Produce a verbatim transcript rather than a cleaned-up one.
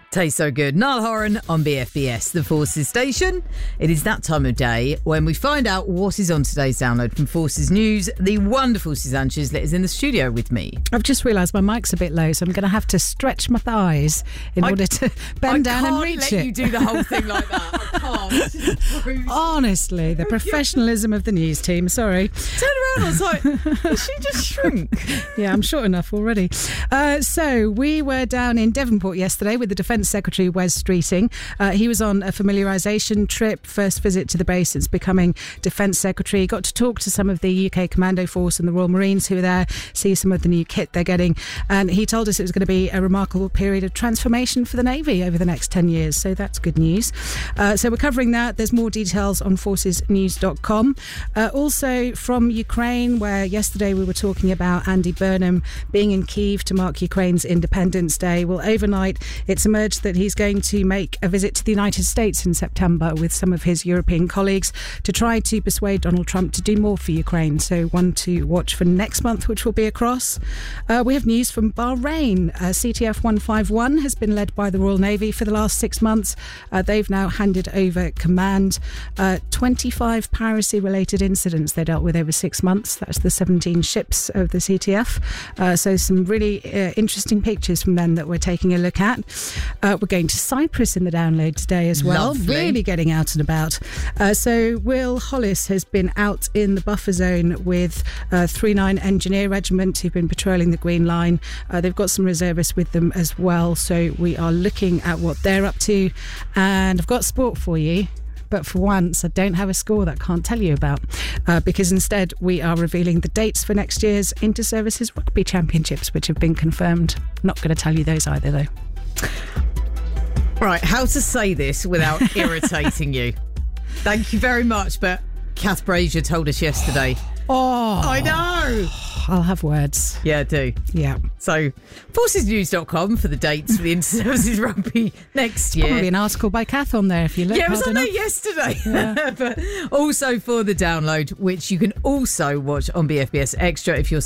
Tastes so good. Niall Horan on B F B S, the Forces station. It is that time of day when we find out what is on today's download from Forces News. The wonderful Suzanne Chislett is in the studio with me. I've just realised my mic's a bit low, so I'm going to have to stretch my thighs in I, order to bend I down and reach it. I can't let it. you do the whole thing like that. I can't. Honestly, the professionalism of the news team. Sorry. Turn around, I was like, did she just shrink? Yeah, I'm short enough already. Uh, so we were down in Devonport yesterday with the Defence Secretary Wes Streeting. Uh, he was on a familiarisation trip, first visit to the base since becoming Defence Secretary. Got to talk to some of the U K Commando Force and the Royal Marines who are there, see some of the new kit they're getting. And he told us it was going to be a remarkable period of transformation for the Navy over the next ten years. So that's good news. Uh, so we're covering that. There's more details on forces news dot com. Uh, also from Ukraine, where yesterday we were talking about Andy Burnham being in Kyiv to mark Ukraine's Independence Day. Well, overnight it's emerged that he's going to make a visit to the United States in September with some of his European colleagues to try to persuade Donald Trump to do more for Ukraine. So one to watch for next month, which will be across. Uh, we have news from Bahrain. Uh, C T F one fifty-one has been led by the Royal Navy for the last six months. Uh, they've now handed over command. Uh, twenty-five piracy-related incidents they dealt with over six months. That's the seventeen ships of the C T F. Uh, so some really uh, interesting pictures from them that we're taking a look at. Uh, we're going to Cyprus in the download today as well. Lovely. Really getting out and about. Uh, so Will Hollis has been out in the buffer zone with uh, three nine Engineer Regiment who've been patrolling the Green Line. Uh, they've got some reservists with them as well. So we are looking at what they're up to. And I've got sport for you. But for once, I don't have a score that I can't tell you about uh, because instead we are revealing the dates for next year's Inter-Services Rugby Championships, which have been confirmed. Not going to tell you those either, though. Right, how to say this without irritating you. Thank you very much, but Kath Brazier told us yesterday. Oh, I know. I'll have words. Yeah, do. Yeah. So, forces news dot com for the dates for the Inter-Services Rugby next year. Probably an article by Kath on there if you look. Yeah, it was hard on enough. there yesterday. Yeah. But also for the download, which you can also watch on B F B S Extra if you're